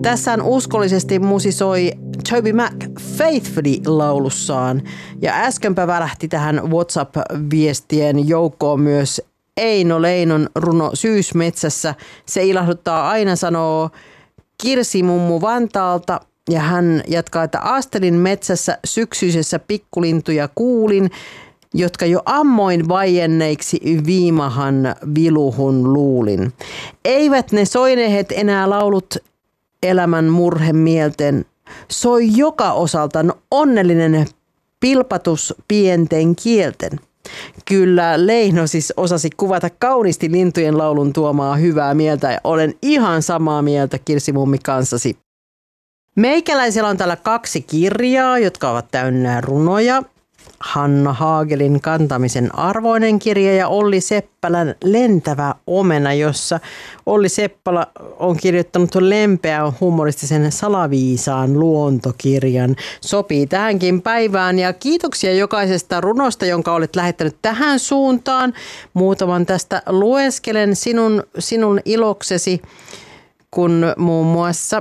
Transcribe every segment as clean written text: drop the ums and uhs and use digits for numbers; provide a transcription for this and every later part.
Tässähän uskollisesti musisoi Toby Mac Faithfully-laulussaan. Ja äskenpä välähti tähän WhatsApp-viestien joukkoon myös Eino Leinon runo Syysmetsässä. Se ilahduttaa aina, sanoo Kirsi mummu Vantaalta. Ja hän jatkaa, että astelin metsässä syksyisessä pikkulintuja kuulin, jotka jo ammoin vaienneiksi viimahan viluhun luulin. Eivät ne soinehet enää laulut elämän murhemielten. Soi joka osalta onnellinen pilpatus pienten kielten. Kyllä Leino siis osasi kuvata kauniisti lintujen laulun tuomaa hyvää mieltä ja olen ihan samaa mieltä Kirsi mummi kanssasi. Meikäläisellä on täällä 2 kirjaa, jotka ovat täynnä runoja. Hanna Haagelin Kantamisen arvoinen kirja ja Olli Seppälän Lentävä omena, jossa Olli Seppälä on kirjoittanut lempeän humoristisen salaviisaan luontokirjan. Sopii tähänkin päivään ja kiitoksia jokaisesta runosta, jonka olet lähettänyt tähän suuntaan. Muutaman tästä lueskelen sinun iloksesi, kun muun muassa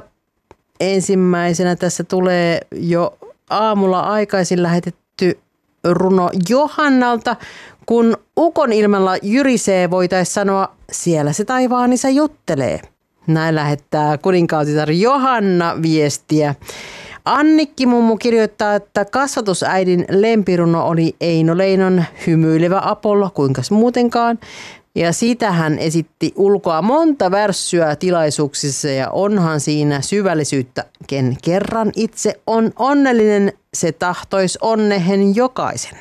ensimmäisenä tässä tulee jo aamulla aikaisin lähetetty runo Johannalta. Kun ukon ilmalla jyrisee, voitaisiin sanoa, siellä se taivaanisa juttelee. Näin lähettää kuninkaatitar Johanna viestiä. Annikki mummu kirjoittaa, että kasvatusäidin lempiruno oli Eino Leinon Hymyilevä Apollo, kuinkas muutenkaan. Ja siitä hän esitti ulkoa monta värssyä tilaisuuksissa ja onhan siinä syvällisyyttä. Ken kerran itse on onnellinen, se tahtois onnehen jokaisen.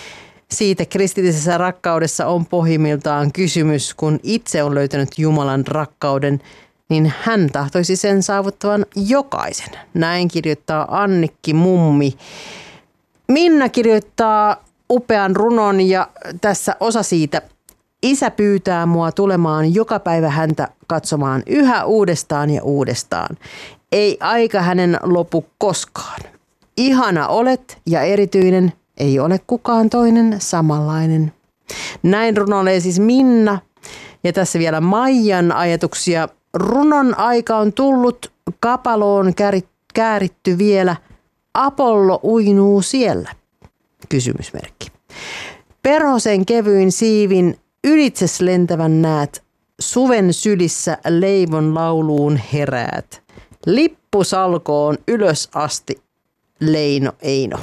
Siitä kristillisessä rakkaudessa on pohjimmiltaan kysymys, kun itse on löytänyt Jumalan rakkauden, niin hän tahtoisi sen saavuttavan jokaisen. Näin kirjoittaa Annikki mummi. Minna kirjoittaa upean runon ja tässä osa siitä. Isä pyytää mua tulemaan joka päivä häntä katsomaan yhä uudestaan ja uudestaan. Ei aika hänen lopu koskaan. Ihana olet ja erityinen, ei ole kukaan toinen samanlainen. Näin runoilee siis Minna. Ja tässä vielä Maijan ajatuksia. Runon aika on tullut, kapaloon kääritty vielä. Apollo uinuu siellä. Kysymysmerkki. Perhosen kevyin siivin ylitses lentävän näet, suven sylissä leivon lauluun heräät. Lippusalkoon ylös asti, Leino Eino.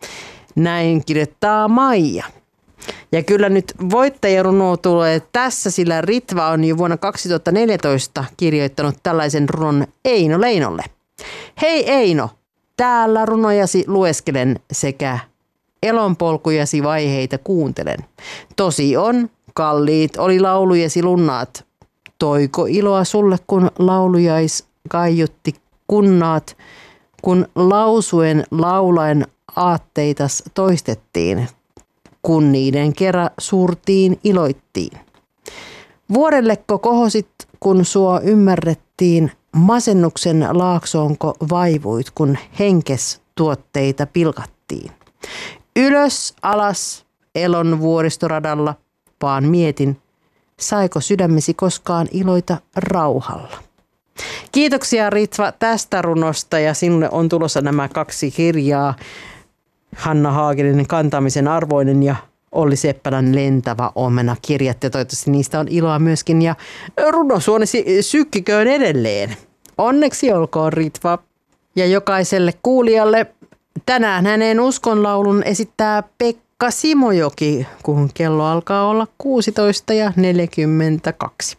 Näin kirjoittaa Maija. Ja kyllä nyt voittajaruno tulee tässä, sillä Ritva on jo vuonna 2014 kirjoittanut tällaisen runon Eino Leinolle. Hei Eino, täällä runojasi lueskelen sekä elonpolkujasi vaiheita kuuntelen. Tosi on, kalliit oli laulujesi lunnaat. Toiko iloa sulle, kun laulujais kaiutti kunnaat, kun lausuen laulaen aatteitas toistettiin, kun niiden kerran suurtiin iloittiin. Vuorelleko kohosit, kun sua ymmärrettiin, masennuksen laaksoonko vaivuit, kun henkes tuotteita pilkattiin. Ylös, alas, elon vuoristoradalla, vaan mietin, saiko sydämesi koskaan iloita rauhalla. Kiitoksia Ritva tästä runosta ja sinulle on tulossa nämä 2 kirjaa. Hanna Haagelin Kantamisen arvoinen ja Olli Seppälän Lentävä omena kirjat ja toivottavasti niistä on iloa myöskin ja runosuonesi sykkiköön edelleen. Onneksi olkoon Ritva ja jokaiselle kuulijalle. Tänään hänen uskonlaulun esittää Pekka Simojoki, kun kello alkaa olla 16:42.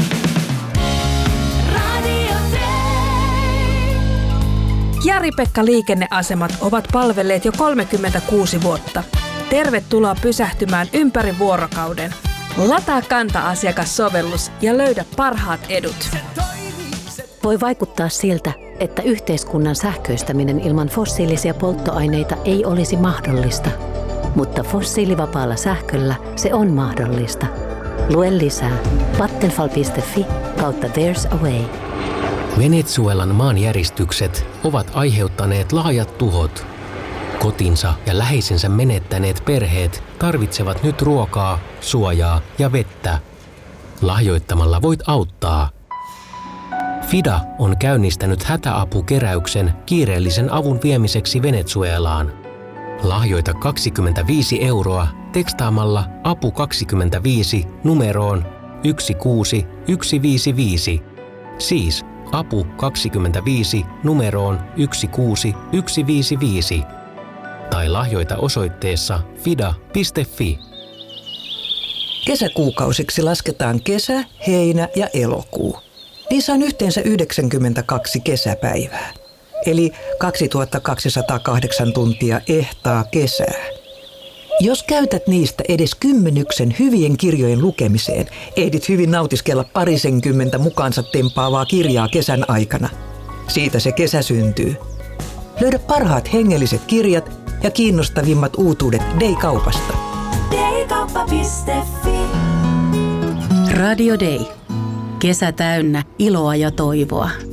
Jari-Pekka liikenneasemat ovat palvelleet jo 36 vuotta. Tervetuloa pysähtymään ympäri vuorokauden. Lataa Kanta-asiakassovellus ja löydä parhaat edut. Voi vaikuttaa siltä, että yhteiskunnan sähköistäminen ilman fossiilisia polttoaineita ei olisi mahdollista. Mutta fossiilivapaalla sähköllä se on mahdollista. Lue lisää vattenfall.fi/there's a way. Venezuelan maanjäristykset ovat aiheuttaneet laajat tuhot. Kotinsa ja läheisensä menettäneet perheet tarvitsevat nyt ruokaa, suojaa ja vettä. Lahjoittamalla voit auttaa. FIDA on käynnistänyt hätäapukeräyksen kiireellisen avun viemiseksi Venezuelaan. Lahjoita 25 € tekstaamalla apu 25 numeroon 16155. Siis apu 25 numeroon 16155. Tai lahjoita osoitteessa fida.fi. Kesäkuukausiksi lasketaan kesä, heinä ja elokuu. Niissä on yhteensä 92 kesäpäivää, eli 2208 tuntia ehtaa kesää. Jos käytät niistä edes 10 hyvien kirjojen lukemiseen, ehdit hyvin nautiskella 20 mukaansa tempaavaa kirjaa kesän aikana. Siitä se kesä syntyy. Löydä parhaat hengelliset kirjat ja kiinnostavimmat uutuudet Day-kaupasta. Daykauppa.fi. Radio Day. Kesä täynnä iloa ja toivoa.